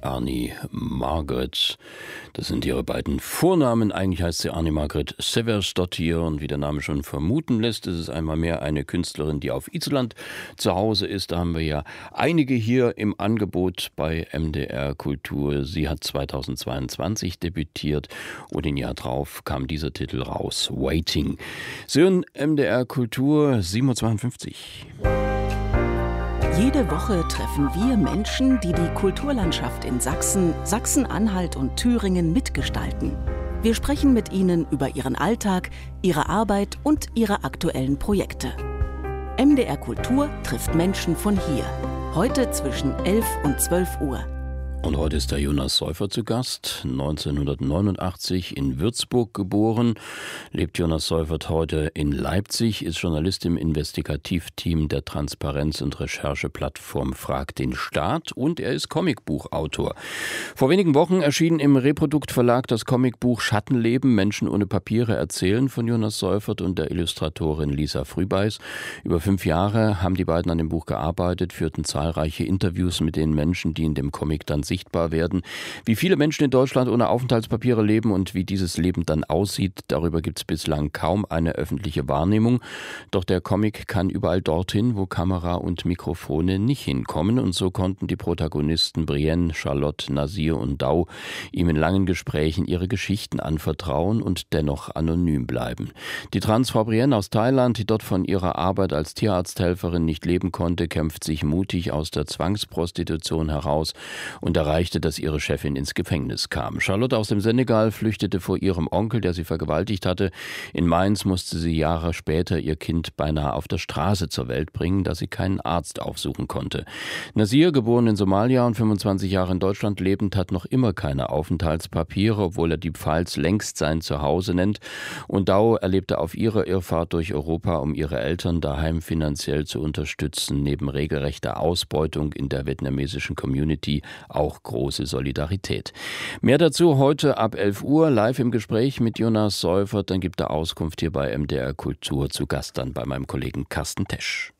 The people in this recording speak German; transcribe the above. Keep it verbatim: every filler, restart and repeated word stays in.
Arnie Margaret. Das sind ihre beiden Vornamen. Eigentlich heißt sie Arnie Margaret Seversdottir und wie der Name schon vermuten lässt, ist es einmal mehr eine Künstlerin, die auf Island zu Hause ist. Da haben wir ja einige hier im Angebot bei M D R Kultur. Sie hat zweitausendzweiundzwanzig debütiert und im Jahr drauf kam dieser Titel raus, Waiting. Sie hören M D R Kultur, sieben Uhr zweiundfünfzig. Jede Woche treffen wir Menschen, die die Kulturlandschaft in Sachsen, Sachsen-Anhalt und Thüringen mitgestalten. Wir sprechen mit ihnen über ihren Alltag, ihre Arbeit und ihre aktuellen Projekte. M D R Kultur trifft Menschen von hier. Heute zwischen elf und zwölf Uhr. Und heute ist der Jonas Säufer zu Gast, neunzehnhundertneunundachtzig in Würzburg geboren, lebt Jonas Säufert heute in Leipzig, ist Journalist im Investigativteam der Transparenz- und Rechercheplattform Frag den Staat und er ist Comicbuchautor. Vor wenigen Wochen erschien im Reprodukt Verlag das Comicbuch Schattenleben, Menschen ohne Papiere erzählen von Jonas Säufert und der Illustratorin Lisa Frühbeis. Über fünf Jahre haben die beiden an dem Buch gearbeitet, führten zahlreiche Interviews mit den Menschen, die in dem Comic dann sichtbar werden. Wie viele Menschen in Deutschland ohne Aufenthaltspapiere leben und wie dieses Leben dann aussieht, darüber gibt es bislang kaum eine öffentliche Wahrnehmung. Doch der Comic kann überall dorthin, wo Kamera und Mikrofone nicht hinkommen. Und so konnten die Protagonisten Brienne, Charlotte, Nasir und Dau ihm in langen Gesprächen ihre Geschichten anvertrauen und dennoch anonym bleiben. Die Transfrau Brienne aus Thailand, die dort von ihrer Arbeit als Tierarzthelferin nicht leben konnte, kämpft sich mutig aus der Zwangsprostitution heraus und erreichte, dass ihre Chefin ins Gefängnis kam. Charlotte aus dem Senegal flüchtete vor ihrem Onkel, der sie vergewaltigt hatte. In Mainz musste sie Jahre später ihr Kind beinahe auf der Straße zur Welt bringen, da sie keinen Arzt aufsuchen konnte. Nasir, geboren in Somalia und fünfundzwanzig Jahre in Deutschland lebend, hat noch immer keine Aufenthaltspapiere, obwohl er die Pfalz längst sein Zuhause nennt. Und Dau erlebte auf ihrer Irrfahrt durch Europa, um ihre Eltern daheim finanziell zu unterstützen, neben regelrechter Ausbeutung in der vietnamesischen Community auch große Solidarität. Mehr dazu heute ab elf Uhr live im Gespräch mit Jonas Säufert. Dann gibt er Auskunft hier bei M D R Kultur, zu Gast dann bei meinem Kollegen Carsten Tesch.